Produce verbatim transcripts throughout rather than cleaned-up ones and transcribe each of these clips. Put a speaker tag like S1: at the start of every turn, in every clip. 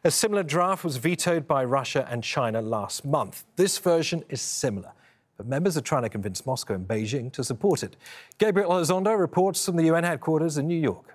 S1: A similar draft was vetoed by Russia and China last month. This version is similar, but members are trying to convince Moscow and Beijing to support it. Gabriel Elizondo reports from the U N headquarters in New York.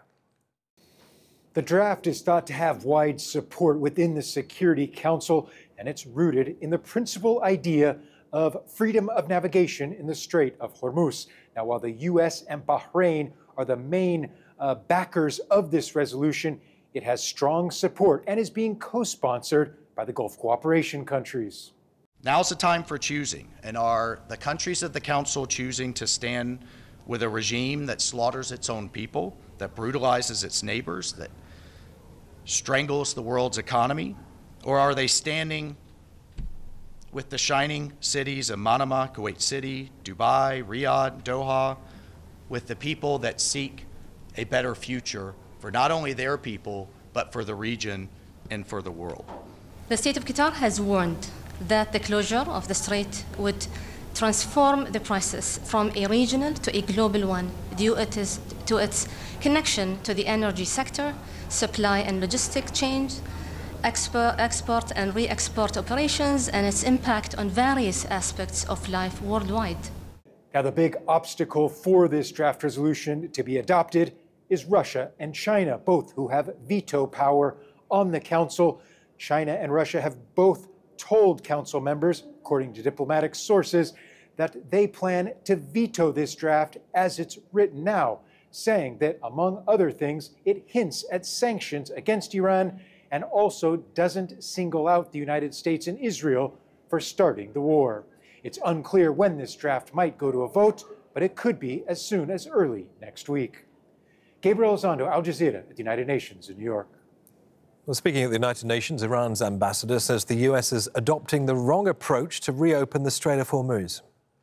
S2: The draft is thought to have wide support within the Security Council, and it's rooted in the principal idea of freedom of navigation in the Strait of Hormuz. Now, while the U S and Bahrain are the main uh, backers of this resolution, it has strong support and is being co-sponsored by the Gulf cooperation countries.
S3: Now's the time for choosing, and are the countries of the Council choosing to stand with a regime that slaughters its own people, that brutalizes its neighbors, that strangles the world's economy? Or are they standing with the shining cities of Manama, Kuwait City, Dubai, Riyadh, Doha, with the people that seek a better future for not only their people, but for the region and for the world?
S4: The state of Qatar has warned that the closure of the strait would transform the process from a regional to a global one due it is to its connection to the energy sector, supply and logistic chains, export, export and re-export operations, and its impact on various aspects of life worldwide.
S2: Now, the big obstacle for this draft resolution to be adopted is Russia and China, both who have veto power on the Council. China and Russia have both told Council members, according to diplomatic sources, that they plan to veto this draft as it's written now, saying that, among other things, it hints at sanctions against Iran and also doesn't single out the United States and Israel for starting the war. It's unclear when this draft might go to a vote, but it could be as soon as early next week. Gabriel Elizondo, Al Jazeera at the United Nations in New York.
S1: Well, speaking at the United Nations, Iran's ambassador says the U S is adopting the wrong approach to reopen the Strait of Hormuz.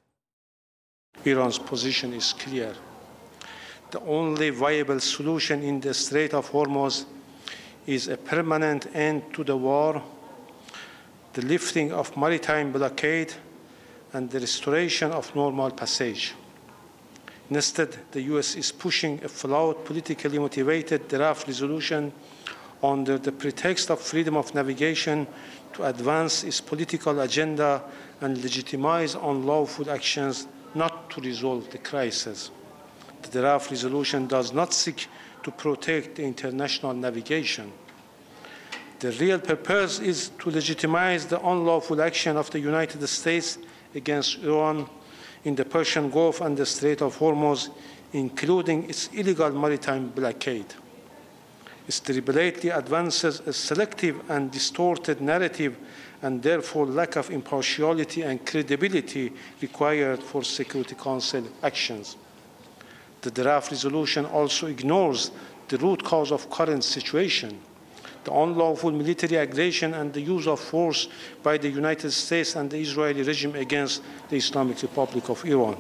S5: Iran's position is clear. The only viable solution in the Strait of Hormuz is a permanent end to the war, the lifting of maritime blockade, and the restoration of normal passage. Instead, the U S is pushing a flawed, politically motivated draft resolution under the pretext of freedom of navigation to advance its political agenda and legitimize unlawful actions not to resolve the crisis. The draft resolution does not seek to protect the international navigation. The real purpose is to legitimize the unlawful action of the United States against Iran in the Persian Gulf and the Strait of Hormuz, including its illegal maritime blockade. It deliberately advances a selective and distorted narrative and therefore lack of impartiality and credibility required for Security Council actions. The draft resolution also ignores the root cause of current situation, the unlawful military aggression and the use of force by the United States and the Israeli regime against the Islamic Republic of Iran.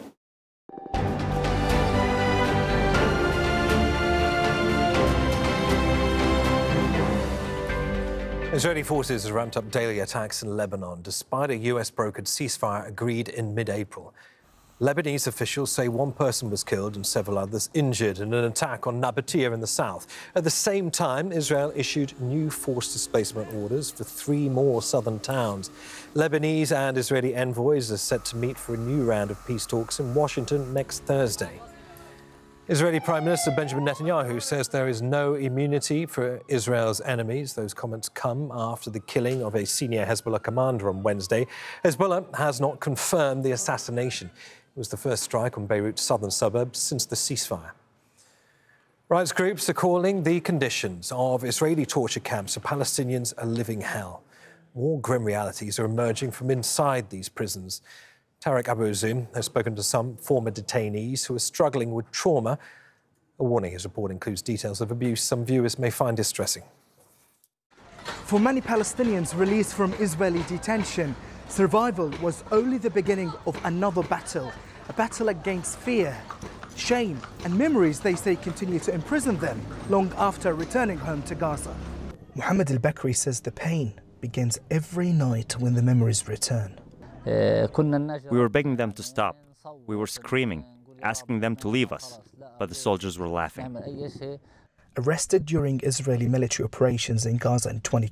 S1: Israeli forces have ramped up daily attacks in Lebanon, despite a U S-brokered ceasefire agreed in mid-April. Lebanese officials say one person was killed and several others injured in an attack on Nabatea in the south. At the same time, Israel issued new forced displacement orders for three more southern towns. Lebanese and Israeli envoys are set to meet for a new round of peace talks in Washington next Thursday. Israeli Prime Minister Benjamin Netanyahu says there is no immunity for Israel's enemies. Those comments come after the killing of a senior Hezbollah commander on Wednesday. Hezbollah has not confirmed the assassination. It was the first strike on Beirut's southern suburbs since the ceasefire. Rights groups are calling the conditions of Israeli torture camps for Palestinians a living hell. More grim realities are emerging from inside these prisons. Tarek Abu Zoom has spoken to some former detainees who are struggling with trauma. A warning, his report includes details of abuse some viewers may find distressing.
S6: For many Palestinians released from Israeli detention, survival was only the beginning of another battle, a battle against fear, shame and memories they say continue to imprison them long after returning home to Gaza. Mohammed al-Bakri says the pain begins every night when the memories return.
S7: We were begging them to stop. We were screaming, asking them to leave us, but the soldiers were laughing.
S6: Arrested during Israeli military operations in Gaza in twenty